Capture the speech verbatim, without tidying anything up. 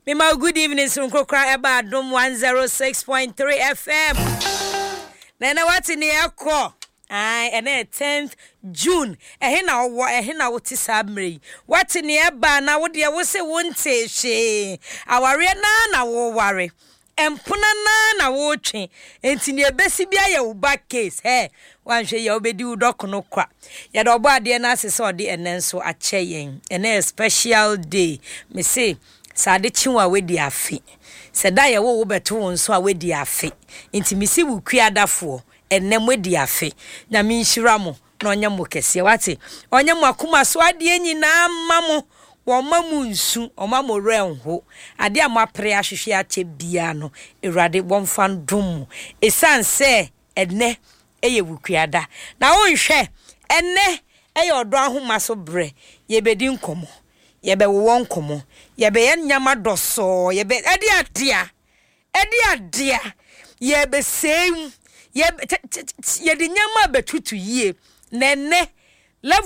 Mima, good evening, Sunkokra Eba Dum one oh six point three F M. Nana, what's in the airco? Aye, and then tenth June. A hena or a hena what is sabri. What's in the Eba now? What dear was a one say she. Our Riana, no worry. And Punana, na watching. And in your Bessibia, your back case, hey. One she yo be do doc no crack. Yet oba dear nurses saw the and then so a chain. And a special day. Me say. Sade chinwa we di afi. Seda ye wo wo beto nso a we di afi. Nti misi wu kuadafo ennem we di afi. Na mi nhira mo na onye mo kese wate. Onye mo akuma so ade nyina mamo. Wo mamu nsu, o mamo renho. Ade a mo apre ahwehwe ache bia no. Ewrade bomfa ndom. Esan se enne eye wu kuada. Na wo nhwe enne eye odo ahoma so bre. Ye bedi nkomo. Yebe wo nkomo yebe ye nyama doso yebe edi adia edi adia yebe sem yebe ye di nyama betutu yie nene